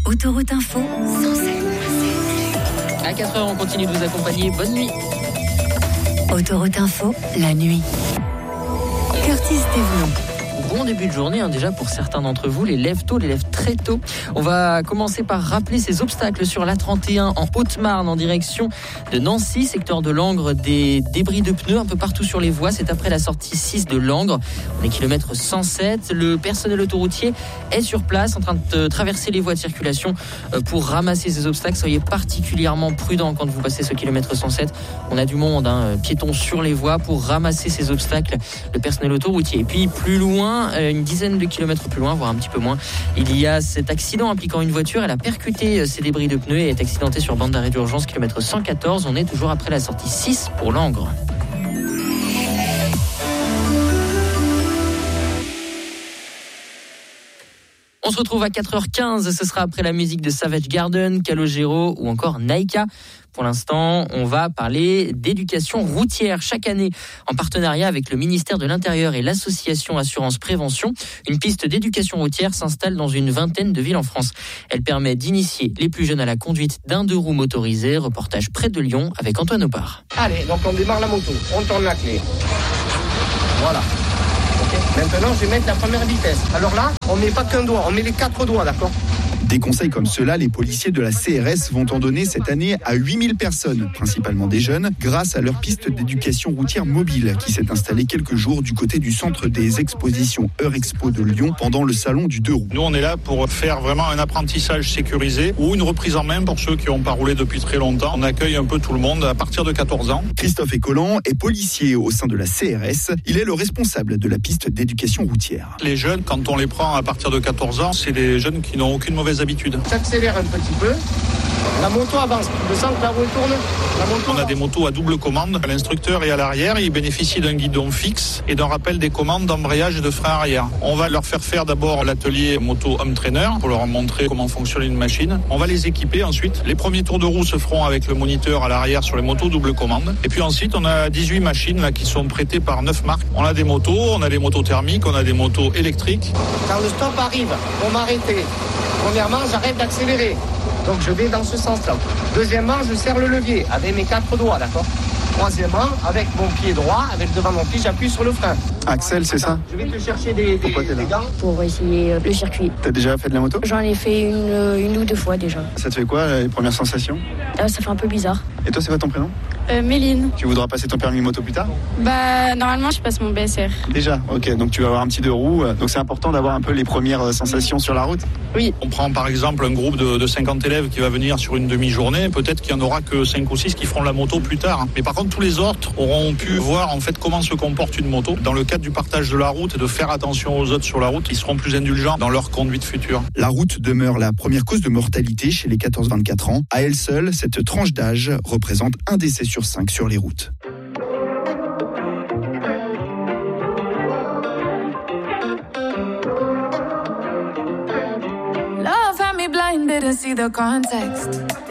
Autoroute Info, 107. À 4h, on continue de vous accompagner. Bonne nuit. Autoroute Info, la nuit. Curtis Thévenot. Bon début de journée déjà pour certains d'entre vous, les lèvent tôt, les lèvent très tôt. On va commencer par rappeler ces obstacles sur l'A31 en Haute-Marne en direction de Nancy, secteur de Langres, des débris de pneus un peu partout sur les voies. C'est après la sortie 6 de Langres. On est kilomètre 107. Le personnel autoroutier est sur place en train de traverser les voies de circulation pour ramasser ces obstacles. Soyez particulièrement prudents quand vous passez ce kilomètre 107. On a du monde, piétons sur les voies pour ramasser ces obstacles, le personnel autoroutier. Et puis plus loin, une dizaine de kilomètres plus loin, voire un petit peu moins, il y a cet accident impliquant une voiture. Elle a percuté ses débris de pneus et est accidentée sur bande d'arrêt d'urgence, kilomètre 114. On est toujours après la sortie 6 pour Langres. On se retrouve à 4h15, ce sera après la musique de Savage Garden, Calogero ou encore Naika. Pour l'instant, on va parler d'éducation routière. Chaque année, en partenariat avec le ministère de l'Intérieur et l'association Assurance Prévention, une piste d'éducation routière s'installe dans une vingtaine de villes en France. Elle permet d'initier les plus jeunes à la conduite d'un deux-roues motorisé. Reportage près de Lyon avec Antoine Opar. Allez, donc on démarre la moto, on tourne la clé. Voilà. Okay. Maintenant, je vais mettre la première vitesse. Alors là, on ne met pas qu'un doigt, on met les 4 doigts, d'accord ? Des conseils comme ceux-là, les policiers de la CRS vont en donner cette année à 8000 personnes, principalement des jeunes, grâce à leur piste d'éducation routière mobile qui s'est installée quelques jours du côté du centre des expositions Eurexpo de Lyon pendant le salon du deux roues. Nous, on est là pour faire vraiment un apprentissage sécurisé ou une reprise en main pour ceux qui n'ont pas roulé depuis très longtemps. On accueille un peu tout le monde à partir de 14 ans. Christophe Écolan est policier au sein de la CRS. Il est le responsable de la piste d'éducation routière. Les jeunes, quand on les prend à partir de 14 ans, c'est des jeunes qui n'ont aucune mauvaise habitude. J'accélère un petit peu. La moto avance. Je sens que la roue tourne. On a des motos à double commande. L'instructeur est à l'arrière. Il bénéficie d'un guidon fixe et d'un rappel des commandes d'embrayage et de frein arrière. On va leur faire d'abord l'atelier moto home trainer pour leur montrer comment fonctionne une machine. On va les équiper ensuite. Les premiers tours de roue se feront avec le moniteur à l'arrière sur les motos double commande. Et puis ensuite, on a 18 machines là, qui sont prêtées par 9 marques. On a des motos, on a des motos thermiques, on a des motos électriques. Quand le stop arrive, on m'arrêter. Premièrement, j'arrête d'accélérer. Donc je vais dans ce sens-là. Deuxièmement, je serre le levier avec mes 4 doigts, d'accord ? Troisièmement, avec mon pied droit, avec devant mon pied, j'appuie sur le frein. Axel, c'est ça ? Je vais te chercher des gants. Pour essayer le circuit. T'as déjà fait de la moto ? J'en ai fait une ou deux fois déjà. Ça te fait quoi, les premières sensations ? Ça fait un peu bizarre. Et toi, c'est quoi ton prénom ? Méline. Tu voudras passer ton permis moto plus tard ? Normalement, je passe mon BSR. Déjà, ok, donc tu vas avoir un petit deux roues. Donc c'est important d'avoir un peu les premières sensations sur la route ? Oui. On prend par exemple un groupe de 50 élèves qui va venir sur une demi-journée. Peut-être qu'il n'y en aura que 5 ou 6 qui feront la moto plus tard. Mais par contre, tous les autres auront pu voir en fait comment se comporte une moto. Dans le cadre du partage de la route et de faire attention aux autres sur la route, ils seront plus indulgents dans leur conduite future. La route demeure la première cause de mortalité chez les 14-24 ans. À elle seule, cette tranche d'âge représente un décès sur 5 sur les routes. Love had me blind, didn't see the context.